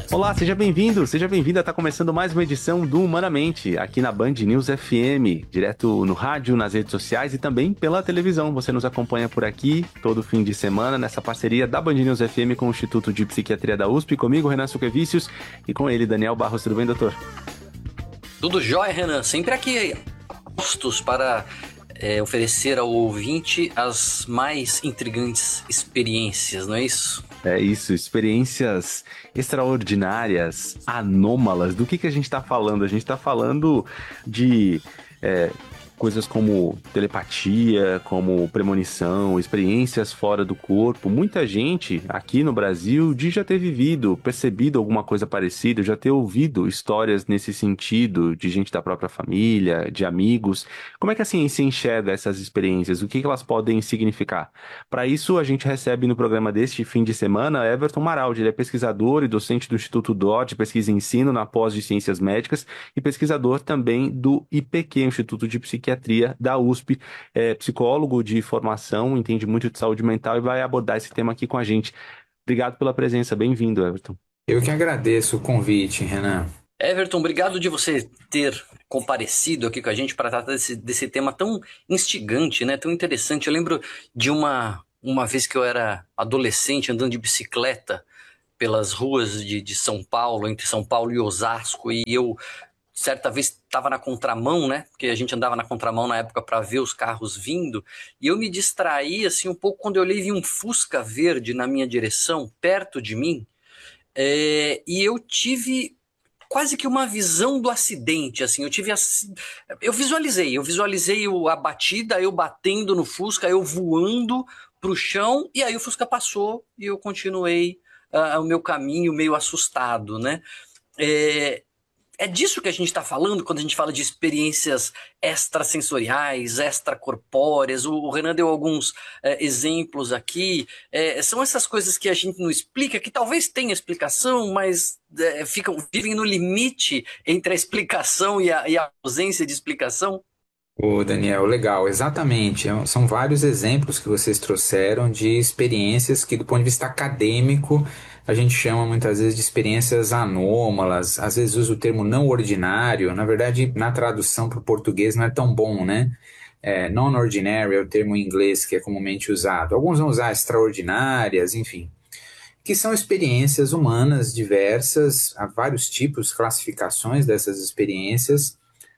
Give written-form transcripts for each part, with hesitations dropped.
Olá, seja bem-vindo, seja bem-vinda. Está começando mais uma edição do Humanamente, aqui na Band News FM, direto no rádio, nas redes sociais e também pela televisão. Você nos acompanha por aqui todo fim de semana nessa parceria da Band News FM com o Instituto de Psiquiatria da USP, comigo, Renan Suquevicius, e com ele, Daniel Barros. Tudo bem, doutor? Tudo jóia, Renan. Sempre aqui postos para oferecer ao ouvinte as mais intrigantes experiências, não é isso? É isso, experiências extraordinárias, anômalas. Do que a gente está falando? A gente está falando de coisas como telepatia, como premonição, experiências fora do corpo. Muita gente aqui no Brasil diz já ter vivido, percebido alguma coisa parecida, já ter ouvido histórias nesse sentido, de gente da própria família, de amigos. Como é que a ciência enxerga essas experiências? O que elas podem significar? Para isso, a gente recebe no programa deste fim de semana Everton Maraldi. Ele é pesquisador e docente do Instituto DOT, pesquisa e ensino na pós de Ciências Médicas e pesquisador também do IPQ, Instituto de Psiquiatria da USP, psicólogo de formação, entende muito de saúde mental e vai abordar esse tema aqui com a gente. Obrigado pela presença, bem-vindo, Everton. Eu que agradeço o convite, Renan. Everton, obrigado de você ter comparecido aqui com a gente para tratar desse tema tão instigante, né? Tão interessante. Eu lembro de uma vez que eu era adolescente andando de bicicleta pelas ruas de São Paulo, entre São Paulo e Osasco, e eu certa vez estava na contramão, né? Porque a gente andava na contramão na época para ver os carros vindo. E eu me distraí assim um pouco quando eu olhei e vi um Fusca verde na minha direção, perto de mim. E eu tive quase que uma visão do acidente, assim. Eu visualizei a batida, eu batendo no Fusca, eu voando pro chão, e aí o Fusca passou e eu continuei o meu caminho meio assustado, né? É disso que a gente está falando quando a gente fala de experiências extrasensoriais, extracorpóreas. O Renan deu alguns exemplos aqui. São essas coisas que a gente não explica, que talvez tenha explicação, mas vivem no limite entre a explicação e a ausência de explicação. Ô, Daniel, legal, exatamente. São vários exemplos que vocês trouxeram de experiências que, do ponto de vista acadêmico, a gente chama muitas vezes de experiências anômalas, às vezes usa o termo não ordinário. Na verdade, na tradução para o português não é tão bom, né? Non-ordinary é o termo em inglês que é comumente usado. Alguns vão usar extraordinárias, enfim. Que são experiências humanas diversas, há vários tipos, classificações dessas experiências,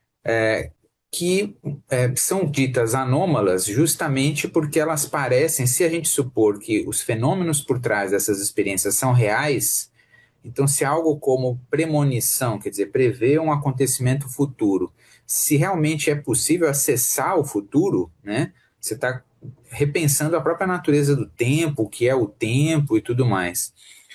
que são ditas anômalas justamente porque elas parecem, se a gente supor que os fenômenos por trás dessas experiências são reais, então se algo como premonição, quer dizer, prever um acontecimento futuro, se realmente é possível acessar o futuro, né, você está repensando a própria natureza do tempo, o que é o tempo e tudo mais.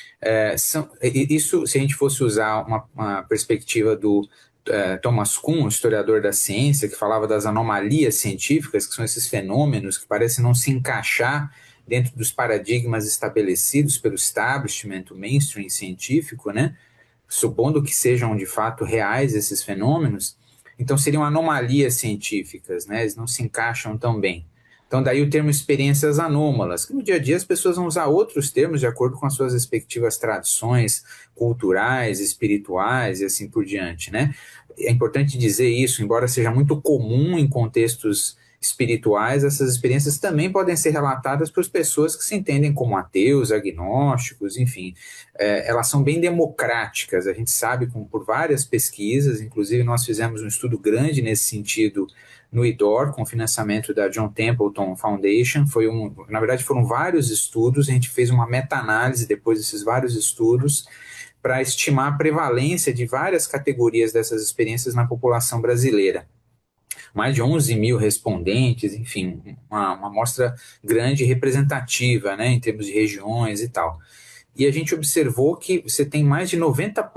Isso, se a gente fosse usar uma perspectiva do Thomas Kuhn, historiador da ciência, que falava das anomalias científicas, que são esses fenômenos que parecem não se encaixar dentro dos paradigmas estabelecidos pelo establishment, o mainstream científico, né? Supondo que sejam de fato reais esses fenômenos, então seriam anomalias científicas, né? Eles não se encaixam tão bem. Então daí o termo experiências anômalas, que no dia a dia as pessoas vão usar outros termos de acordo com as suas respectivas tradições culturais, espirituais e assim por diante, né? É importante dizer isso, embora seja muito comum em contextos espirituais, essas experiências também podem ser relatadas por pessoas que se entendem como ateus, agnósticos, enfim. Elas são bem democráticas, a gente sabe por várias pesquisas, inclusive nós fizemos um estudo grande nesse sentido no IDOR, com financiamento da John Templeton Foundation. Na verdade, foram vários estudos, a gente fez uma meta-análise depois desses vários estudos para estimar a prevalência de várias categorias dessas experiências na população brasileira. Mais de 11 mil respondentes, enfim, uma amostra grande e representativa, né, em termos de regiões e tal. E a gente observou que você tem mais de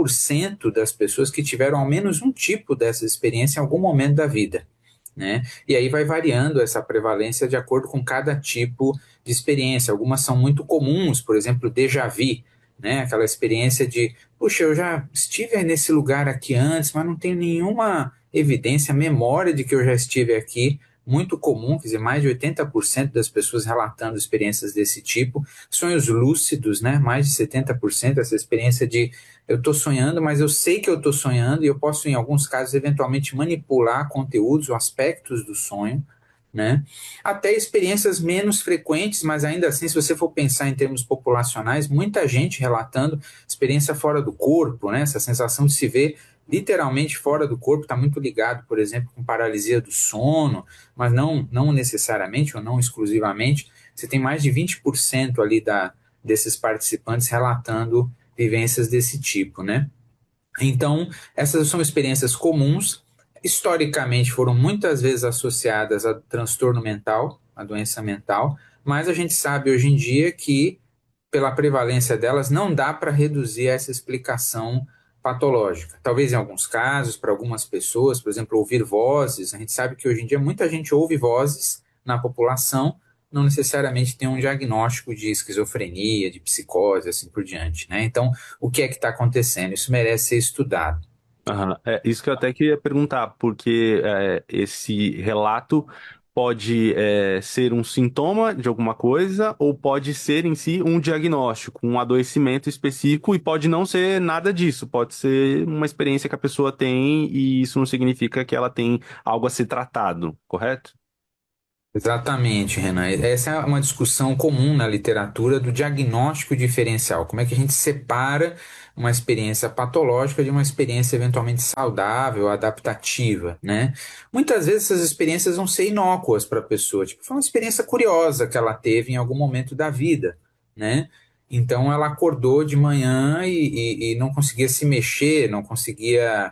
90% das pessoas que tiveram ao menos um tipo dessa experiência em algum momento da vida, né? E aí vai variando essa prevalência de acordo com cada tipo de experiência. Algumas são muito comuns, por exemplo, déjà vu, né? Aquela experiência de, puxa, eu já estive nesse lugar aqui antes, mas não tenho nenhuma evidência, memória de que eu já estive aqui muito comum, quer dizer, mais de 80% das pessoas relatando experiências desse tipo. Sonhos lúcidos, né? Mais de 70%, essa experiência de eu estou sonhando, mas eu sei que eu estou sonhando e eu posso, em alguns casos, eventualmente manipular conteúdos ou aspectos do sonho, né? Até experiências menos frequentes, mas ainda assim, se você for pensar em termos populacionais, muita gente relatando experiência fora do corpo, né? Essa sensação de se ver literalmente fora do corpo está muito ligado, por exemplo, com paralisia do sono, mas não necessariamente ou não exclusivamente. Você tem mais de 20% ali desses participantes relatando vivências desse tipo, né? Então, essas são experiências comuns, historicamente foram muitas vezes associadas a transtorno mental, a doença mental, mas a gente sabe hoje em dia que, pela prevalência delas, não dá para reduzir essa explicação patológica. Talvez em alguns casos, para algumas pessoas, por exemplo, ouvir vozes, a gente sabe que hoje em dia muita gente ouve vozes na população, não necessariamente tem um diagnóstico de esquizofrenia, de psicose, assim por diante, né? Então, o que é que está acontecendo? Isso merece ser estudado. Aham. É isso que eu até queria perguntar, porque esse relato pode ser um sintoma de alguma coisa ou pode ser em si um diagnóstico, um adoecimento específico e pode não ser nada disso, pode ser uma experiência que a pessoa tem e isso não significa que ela tem algo a ser tratado, correto? Exatamente, Renan. Essa é uma discussão comum na literatura do diagnóstico diferencial. Como é que a gente separa uma experiência patológica de uma experiência eventualmente saudável, adaptativa, né? Muitas vezes essas experiências vão ser inócuas para a pessoa. Tipo, foi uma experiência curiosa que ela teve em algum momento da vida, né? Então ela acordou de manhã e não conseguia se mexer, não conseguia,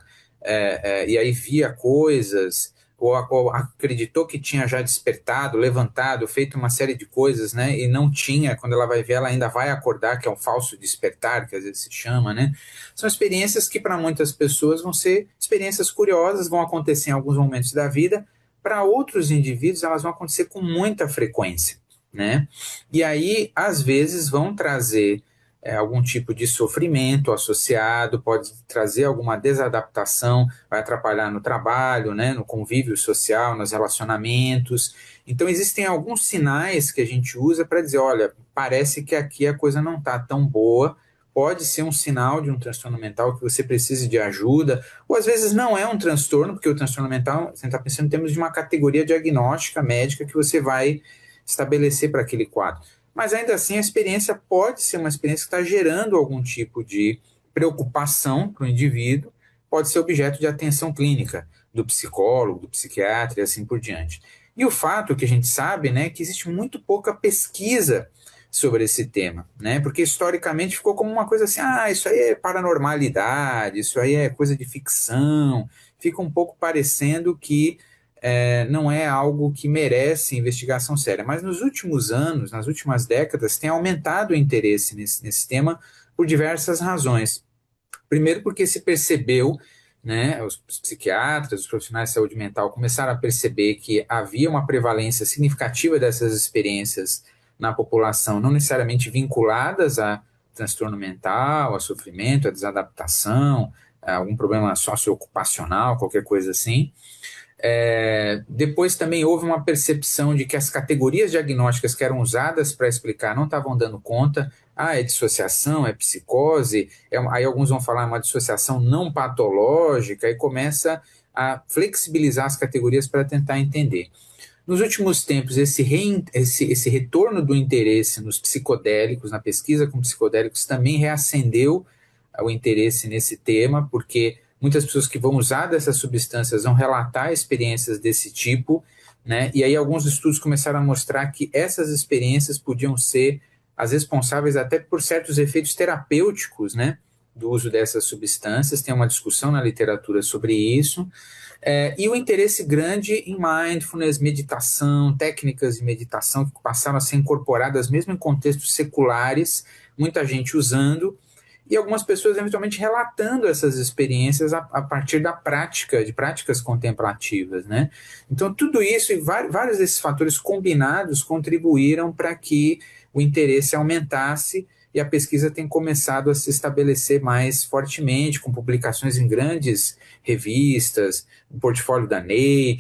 e aí via coisas ou acreditou que tinha já despertado, levantado, feito uma série de coisas, né? E não tinha, quando ela vai ver, ela ainda vai acordar, que é um falso despertar, que às vezes se chama, né? São experiências que para muitas pessoas vão ser experiências curiosas, vão acontecer em alguns momentos da vida, para outros indivíduos elas vão acontecer com muita frequência, né? E aí, às vezes, vão trazer algum tipo de sofrimento associado, pode trazer alguma desadaptação, vai atrapalhar no trabalho, né, no convívio social, nos relacionamentos. Então, existem alguns sinais que a gente usa para dizer: olha, parece que aqui a coisa não está tão boa. Pode ser um sinal de um transtorno mental que você precise de ajuda, ou às vezes não é um transtorno, porque o transtorno mental, você está pensando em termos de uma categoria diagnóstica médica que você vai estabelecer para aquele quadro. Mas ainda assim a experiência pode ser uma experiência que está gerando algum tipo de preocupação para o indivíduo, pode ser objeto de atenção clínica do psicólogo, do psiquiatra e assim por diante. E o fato que a gente sabe, né, que existe muito pouca pesquisa sobre esse tema, né, porque historicamente ficou como uma coisa assim: isso aí é paranormalidade, isso aí é coisa de ficção, fica um pouco parecendo que não é algo que merece investigação séria. Mas nos últimos anos, nas últimas décadas, tem aumentado o interesse nesse tema por diversas razões. Primeiro, porque se percebeu, né, os psiquiatras, os profissionais de saúde mental começaram a perceber que havia uma prevalência significativa dessas experiências na população, não necessariamente vinculadas a transtorno mental, a sofrimento, a desadaptação, a algum problema socioocupacional, qualquer coisa assim. Depois também houve uma percepção de que as categorias diagnósticas que eram usadas para explicar não estavam dando conta. É dissociação, é psicose, aí alguns vão falar uma dissociação não patológica, e começa a flexibilizar as categorias para tentar entender. Nos últimos tempos, esse retorno do interesse nos psicodélicos, na pesquisa com psicodélicos, também reacendeu o interesse nesse tema, porque muitas pessoas que vão usar dessas substâncias vão relatar experiências desse tipo, né? E aí alguns estudos começaram a mostrar que essas experiências podiam ser as responsáveis até por certos efeitos terapêuticos, né, do uso dessas substâncias. Tem uma discussão na literatura sobre isso. E o interesse grande em mindfulness, meditação, técnicas de meditação que passaram a ser incorporadas mesmo em contextos seculares, muita gente usando, e algumas pessoas eventualmente relatando essas experiências a partir da prática, de práticas contemplativas, né? Então, tudo isso e vários desses fatores combinados contribuíram para que o interesse aumentasse, e a pesquisa tem começado a se estabelecer mais fortemente, com publicações em grandes revistas, o portfólio da Nature,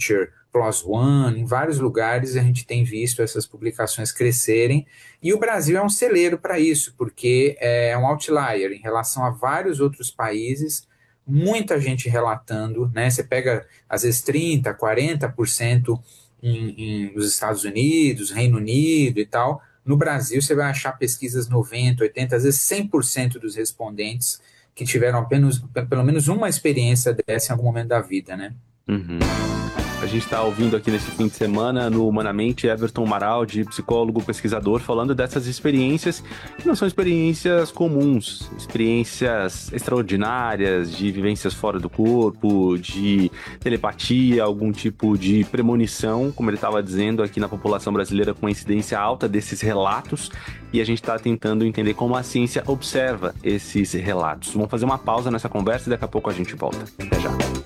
PLOS ONE, em vários lugares a gente tem visto essas publicações crescerem, e o Brasil é um celeiro para isso, porque é um outlier em relação a vários outros países, muita gente relatando, né? Você pega às vezes 30%, 40% nos Estados Unidos, Reino Unido e tal. No Brasil você vai achar pesquisas 90%, 80%, às vezes 100% dos respondentes que tiveram pelo menos uma experiência dessa em algum momento da vida, né? Uhum. A gente está ouvindo aqui nesse fim de semana no Humanamente Everton Maraldi, psicólogo, pesquisador, falando dessas experiências que não são experiências comuns, experiências extraordinárias, de vivências fora do corpo, de telepatia, algum tipo de premonição, como ele estava dizendo, aqui na população brasileira, com a incidência alta desses relatos, e a gente está tentando entender como a ciência observa esses relatos. Vamos fazer uma pausa nessa conversa e daqui a pouco a gente volta. Até já.